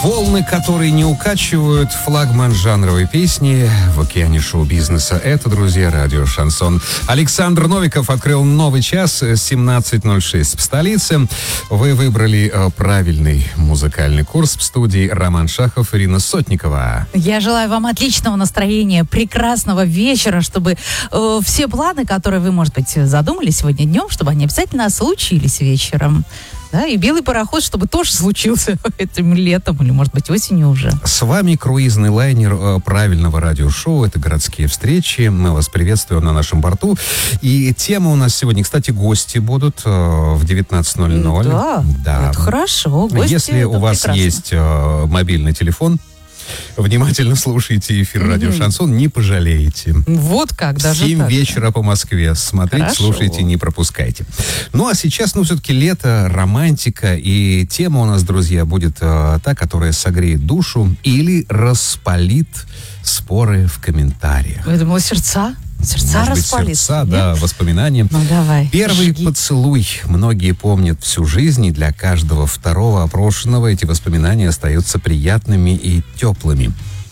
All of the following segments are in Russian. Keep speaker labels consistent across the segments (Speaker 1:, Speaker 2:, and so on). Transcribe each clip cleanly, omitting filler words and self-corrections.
Speaker 1: Волны, которые не укачивают, флагман жанровой песни в океане шоу-бизнеса. Это, друзья, радио «Шансон». Александр Новиков открыл новый час, 17:06 в столице. Вы выбрали правильный музыкальный курс. В студии Роман Шахов, Ирина Сотникова.
Speaker 2: Я желаю вам отличного настроения, прекрасного вечера, чтобы все планы, которые вы, может быть, задумали сегодня днем, чтобы они обязательно случились вечером. Да, и белый пароход, чтобы тоже случился этим летом или, может быть, осенью уже.
Speaker 1: С вами круизный лайнер правильного радиошоу. Это «Городские встречи». Мы вас приветствуем на нашем борту. И тема у нас сегодня, кстати, гости будут в 19:00.
Speaker 2: Да, это хорошо. Гости,
Speaker 1: если у вас
Speaker 2: прекрасно.
Speaker 1: есть мобильный телефон, внимательно слушайте эфир «Радио Шансон», не пожалеете.
Speaker 2: Вот как, даже
Speaker 1: 7
Speaker 2: так.
Speaker 1: вечера по Москве. Смотрите,
Speaker 2: Хорошо.
Speaker 1: слушайте, не пропускайте. Ну, а сейчас, все-таки лето, романтика. И тема у нас, друзья, будет та, которая согреет душу или распалит споры в комментариях.
Speaker 2: Я думала, сердца? Сердца
Speaker 1: Может быть,
Speaker 2: распались.
Speaker 1: сердца,
Speaker 2: нет?
Speaker 1: да, воспоминания.
Speaker 2: Ну, давай.
Speaker 1: Первый
Speaker 2: жги.
Speaker 1: поцелуй многие помнят всю жизнь, и для каждого второго опрошенного эти воспоминания остаются приятными и теплыми.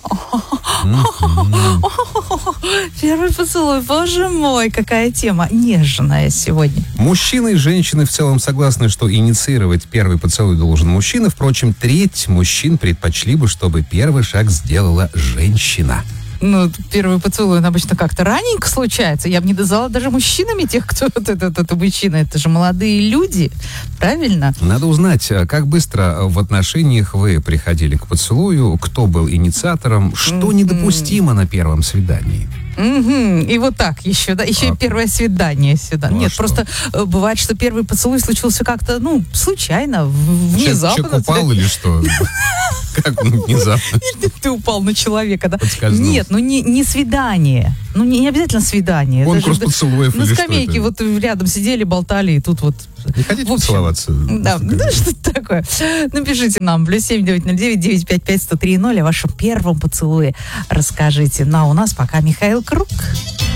Speaker 2: Первый поцелуй, боже мой, какая тема нежная сегодня.
Speaker 1: Мужчины и женщины в целом согласны, что инициировать первый поцелуй должен мужчина. Впрочем, треть мужчин предпочли бы, чтобы первый шаг сделала женщина.
Speaker 2: Ну, первый поцелуй, он обычно как-то раненько случается. Я бы не назвала даже мужчинами тех, кто это мужчина. Это же молодые люди, правильно?
Speaker 1: Надо узнать, как быстро в отношениях вы приходили к поцелую, кто был инициатором, что недопустимо на первом свидании.
Speaker 2: И вот так еще, да, еще и первое свидание сюда.
Speaker 1: Ну, а
Speaker 2: Нет,
Speaker 1: что?
Speaker 2: просто бывает, что первый поцелуй случился как-то, случайно, внезапно.
Speaker 1: Человек упал или что? Как внезапно?
Speaker 2: Ты упал на человека, да?
Speaker 1: Подскользнулся.
Speaker 2: Нет, не свидание. Не обязательно свидание.
Speaker 1: Конкурс
Speaker 2: Даже
Speaker 1: поцелуев
Speaker 2: на
Speaker 1: или что
Speaker 2: скамейке
Speaker 1: это?
Speaker 2: вот рядом сидели, болтали, и тут вот...
Speaker 1: Не хотите
Speaker 2: В общем,
Speaker 1: поцеловаться?
Speaker 2: Да, что такое? Напишите нам, +7 909 955 1030 о вашем первом поцелуе. Расскажите. Ну, а у нас пока Михаил Круг.